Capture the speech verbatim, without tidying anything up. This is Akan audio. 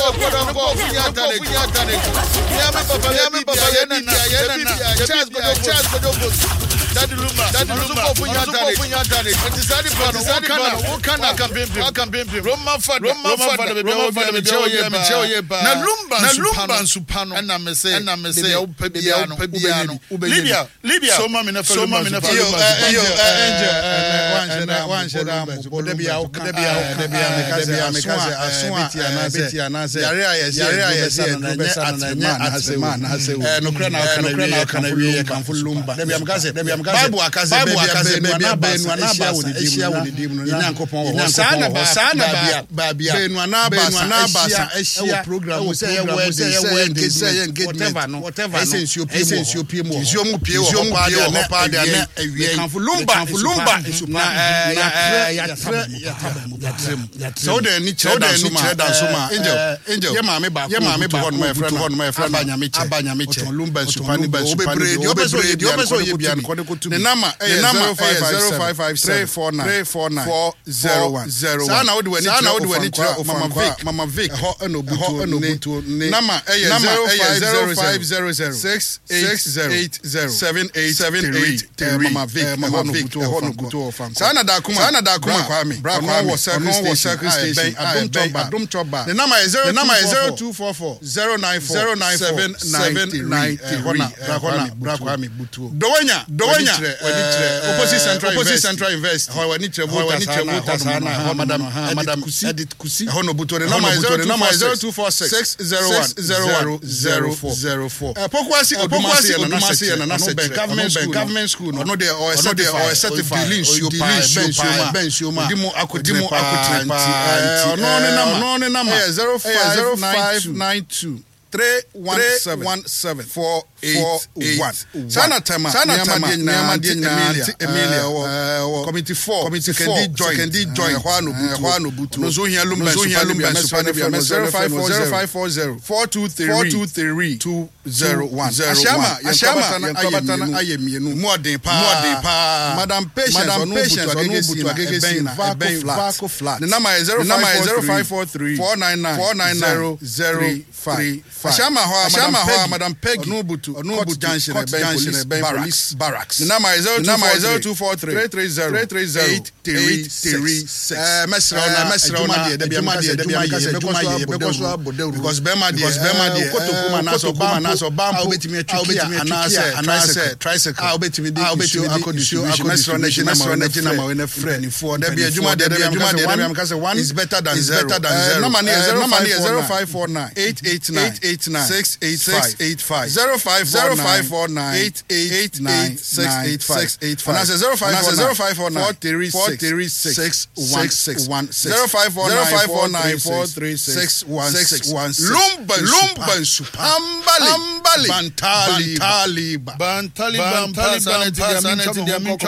go go go funya tane funya tane ya me papa ya me papa ya na ya na chance go chance go go Daddy Lumba Daddy Lumba funya tane funya tane tisadi plano kana kana kampempe kampempe Roma fada Roma fada be Roma fada be cheo ye be cheo ye ba na Lumba na Lumba nsupano na me say na me say o pa bia no Libya Libya so ma me na so ma me na yo yo angel one shada one shada bodo bia o ka bia bia me kaze me kaze aso beti anase yare ayese yare ayese na nye atema na ase eh no kra na kra na kana wie kan Lumba bia me kaze bia me kaze Bible akaze bia bia bia na ba ehia wo didim no Nyankopon wo sana ba sana ba bia benu na ba na ba sa ehia program say ye word say say engagement whatever essential pie essential pie mo nsuomu pie wo pa de wo pa de na awie kan Lumba Lumba na ya ya so de ni cheda so ma angel angel ye ma me ba ye ma me ba my friend one my friend abanyamiche abanyamiche Lumba supani ba supani de obeso de obeso ye bia ne nama eh nama zero five five three four nine four zero one sana odi wani sana odi wani mama Vic mama Vic ho enobutu nama eh zero five zero zero six eight zero seven eight three mama Vic mama Vic ho enobutu sana da kuma sana da kuma kwame bra kwame no circle station adom choba adom choba the number is zero two four four zero nine four seven nine three bra kwame bra kwame butu dowanya dowanya opposite central opposite central invest ho wani trebuta sana madam madam edit kusi ho no butu the number is zero two four six zero one zero zero four pokwasi pokwasi odumasi na na government government school no dey or certified you pa ben shoma dimo akodimu akotrepa no ne nama no ne nama zero five nine two three one seven four eight one sana tema sana tema nyama de Emilia Emilia committee four committee four secondary join hwano butu hwano butu no zo hia Lumba so hia Lumba super ne zero five four zero four two three two zero one ashama ashama ayemienu ayemienu modern pa modern pa madam patience madam patience no butu agegesi na vaco flat the number is zero five four three four nine nine zero zero three ashama ho ashama ho madam Peg no butu no butu junction ben police barracks the number is zero two four three three zero eight three six eh mesra na mesra na de bia ma de bia ma de because because bema de because bema de kotokuma na so bama na so bampo obetimi atwiki anase tricycle obetimi de akodisu mesra na mesra na jina ma we na friend for de bia adwuma de bia adwuma de bia ma say one is better than zero number is zero five four nine eight eight nine six eight five zero five four nine eight eight nine six eight five and that's zero five four nine four three six one six one zero five four nine four three six one six one Lumba Lumba Supambali Bantali Bantali Bantali Bantali Bantali